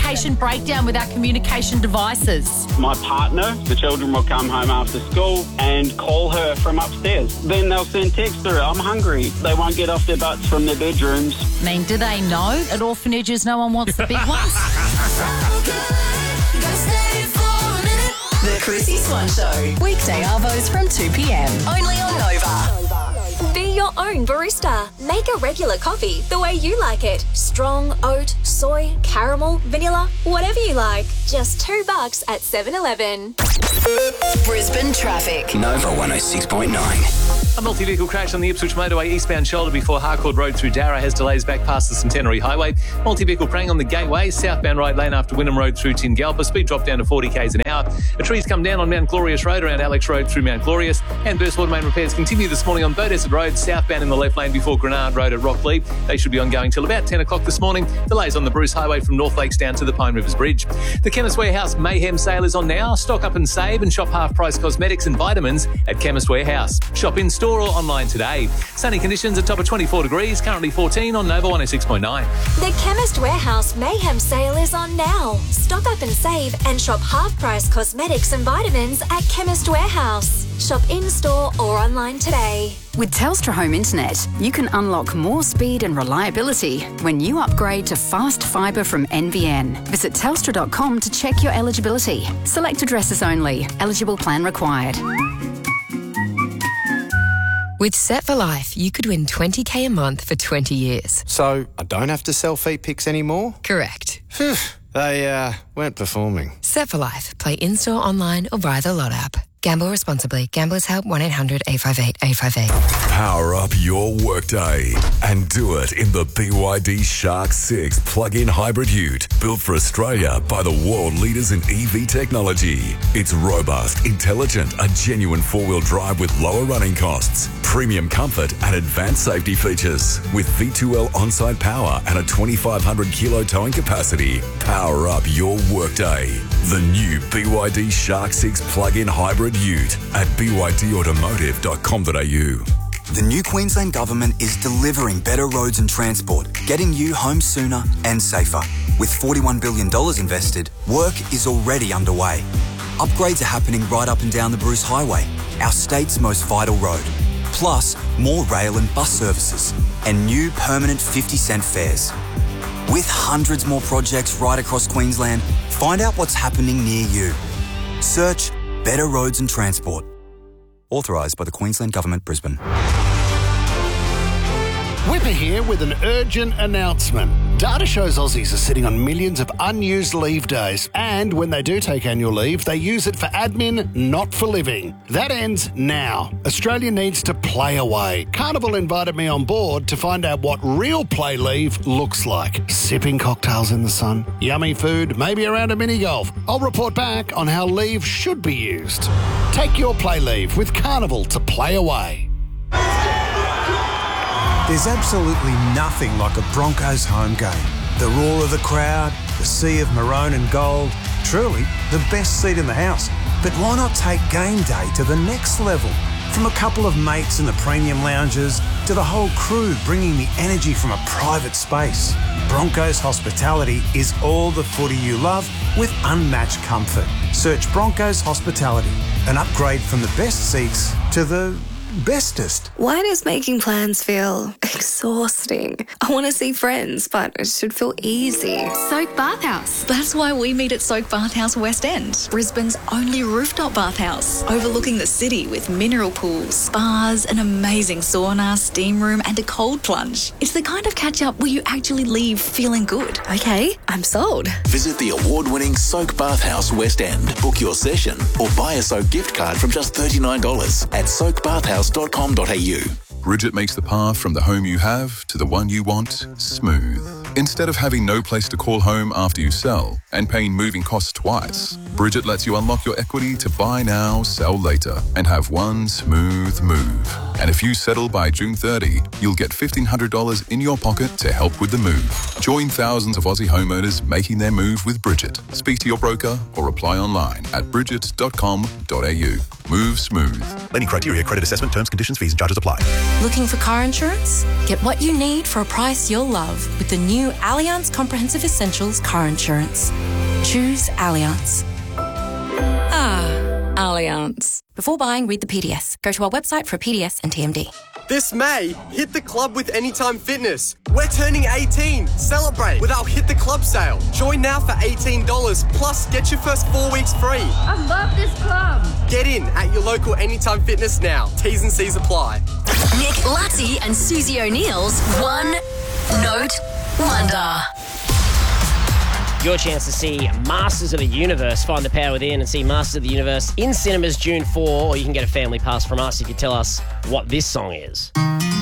communication breakdown with our communication devices? My partner, the children will come home after school and call her from upstairs. Then they'll send text through, I'm hungry. They won't get off their butts from their bedrooms. I mean, do they know at orphanages no one wants the big ones? The Chrissy Swan Show. Weekday arvos from 2 p.m. Only on Nova. Be your own barista. Make a regular coffee the way you like it. Strong, oat, soy, caramel, vanilla, whatever you like. Just $2 at 7-Eleven. Brisbane traffic. Nova 106.9. A multi-vehicle crash on the Ipswich motorway eastbound shoulder before Harcourt Road through Darra has delays back past the Centenary Highway. Multi-vehicle praying on the Gateway, southbound right lane after Wynnum Road through Tingalpa. Speed drop down to 40 k's an hour. A tree's come down on Mount Glorious Road around Alex Road through Mount Glorious. And burst water main repairs continue this morning on Beaudesert Road, southbound in the left lane before Grenard Road at Rocklea. They should be ongoing till about 10 o'clock this morning. Delays on the Bruce Highway from North Lakes down to the Pine Rivers Bridge. The Chemist Warehouse Mayhem sale is on now. Stock up and save and shop half-price cosmetics and vitamins at Chemist Warehouse. Shop in store or online today. Sunny conditions at top of 24 degrees, currently 14 on Nova 106.9. The Chemist Warehouse Mayhem sale is on now. Stock up and save and shop half-price cosmetics and vitamins at Chemist Warehouse. Shop in-store or online today. With Telstra Home Internet, you can unlock more speed and reliability when you upgrade to fast fibre from NBN. Visit telstra.com to check your eligibility. Select addresses only. Eligible plan required. With Set for Life, you could win $20,000 a month for 20 years. So I don't have to sell feet pics anymore? Correct. Phew, they weren't performing. Set for Life. Play in-store, online or via the Lot app. Gamble responsibly. Gamblers Help 1-800-858-858. Power up your workday and do it in the BYD Shark 6 plug-in hybrid ute, built for Australia by the world leaders in EV technology. It's robust, intelligent, a genuine four-wheel drive with lower running costs, premium comfort and advanced safety features. With V2L on-site power and a 2,500 kilo towing capacity, power up your workday. The new BYD Shark 6 plug-in hybrid ute at bydautomotive.com.au. The new Queensland Government is delivering better roads and transport, getting you home sooner and safer. With $41 billion invested, work is already underway. Upgrades are happening right up and down the Bruce Highway, our state's most vital road. Plus, more rail and bus services, and new permanent 50-cent fares. With hundreds more projects right across Queensland, find out what's happening near you. Search Better Roads and Transport. Authorised by the Queensland Government, Brisbane. Whipper here with an urgent announcement. Data shows Aussies are sitting on millions of unused leave days, and when they do take annual leave, they use it for admin, not for living. That ends now. Australia needs to play away. Carnival invited me on board to find out what real play leave looks like. Sipping cocktails in the sun, yummy food, maybe around a mini golf. I'll report back on how leave should be used. Take your play leave with Carnival to play away. There's absolutely nothing like a Broncos home game. The roar of the crowd, the sea of maroon and gold, truly the best seat in the house. But why not take game day to the next level? From a couple of mates in the premium lounges to the whole crew bringing the energy from a private space. Broncos Hospitality is all the footy you love with unmatched comfort. Search Broncos Hospitality, an upgrade from the best seats to the bestest. Why does making plans feel exhausting? I want to see friends, but it should feel easy. Soak Bathhouse. That's why we meet at Soak Bathhouse West End, Brisbane's only rooftop bathhouse, overlooking the city with mineral pools, spas, an amazing sauna, steam room and a cold plunge. It's the kind of catch-up where you actually leave feeling good. Okay, I'm sold. Visit the award-winning Soak Bathhouse West End. Book your session or buy a Soak gift card from just $39 at soakbathhouse.com.au. Bridget makes the path from the home you have to the one you want smooth. Instead of having no place to call home after you sell and paying moving costs twice, Bridget lets you unlock your equity to buy now, sell later, and have one smooth move. And if you settle by June 30, you'll get $1,500 in your pocket to help with the move. Join thousands of Aussie homeowners making their move with Bridget. Speak to your broker or apply online at bridget.com.au. Move smooth. Any criteria, credit assessment, terms, conditions, fees and charges apply. Looking for car insurance? Get what you need for a price you'll love with the new Allianz Comprehensive Essentials car insurance. Choose Allianz. Allianz. Before buying, read the PDS. Go to our website for a PDS and TMD. This May, hit the club with Anytime Fitness. We're turning 18. Celebrate with our Hit the Club sale. Join now for $18, plus get your first 4 weeks free. I love this club. Get in at your local Anytime Fitness now. T's and C's apply. Nick Lutty and Susie O'Neill's One Note Wonder. Your chance to see Masters of the Universe. Find the power within and see Masters of the Universe in cinemas June 4, or you can get a family pass from us if you tell us what this song is. I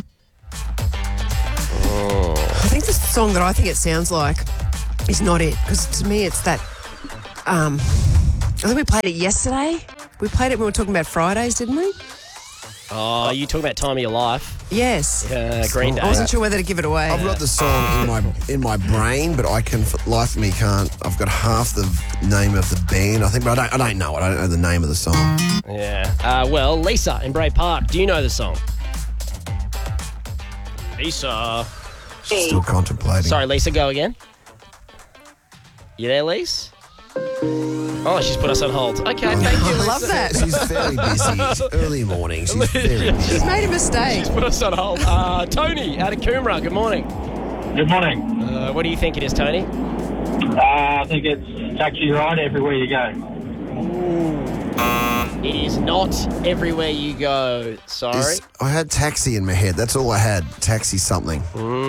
think the song that I think it sounds like is not it, because to me it's that. I think we played it yesterday. We played it when we were talking about Fridays, didn't we? Oh, you talking about Time of Your Life? Yes. Green Day. I wasn't sure whether to give it away. I've got the song in my brain, but I can, for the life of me, can't. I've got half the name of the band, I think, but I don't know it. I don't know the name of the song. Yeah. Well, Lisa in Bray Park, do you know the song? Lisa. Still contemplating. Sorry, Lisa, go again. You there, Lisa? Oh, she's put us on hold. Okay, thank you, Lisa. I love that. She's very busy. It's early morning. She's very busy. She's made a mistake. She's put us on hold. Tony out of Coomera, good morning. Good morning. What do you think it is, Tony? I think it's Taxi Ride Everywhere You Go. It is not Everywhere You Go. Sorry. I had Taxi in my head. That's all I had. Taxi something.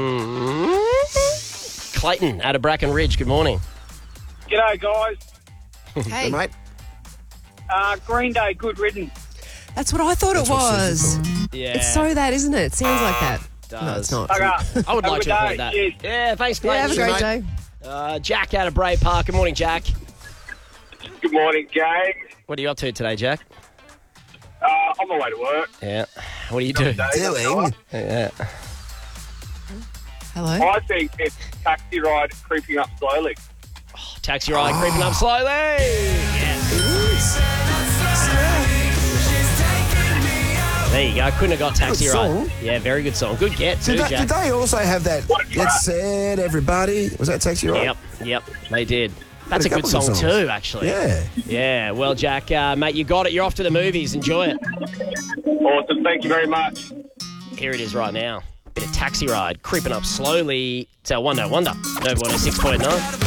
Clayton out of Bracken Ridge, good morning. G'day, guys. Hey. Mate. Green Day, Good Riddance. That's what I thought it was. Yeah. It's so that, isn't it? It sounds like that. Does. No, it's not. Okay. I would like to have heard Have a that. good day. Yeah, thanks, Yeah, Clayton. have a great day. Jack out of Bray Park, good morning, Jack. Good morning, gang. What are you up to today, Jack? On my way to work. Yeah. What do you do? Doing? Yeah. Hello? I think it's Taxi Ride Creeping Up Slowly. Taxi Ride creeping up slowly. Yes. There you go. Couldn't have got Taxi Good Ride. song. Yeah, very good song. Good get too, Did Jack. they also have that Get Sad Everybody? Was that Taxi Ride? Yep, they did. That's a good couple of song songs. too, actually. Yeah. Yeah, well, Jack, mate, you got it. You're off to the movies. Enjoy it. Awesome. Thank you very much. Here it is right now. Bit of Taxi Ride creeping up slowly. It's our One Note Wonder. Nova 106.9.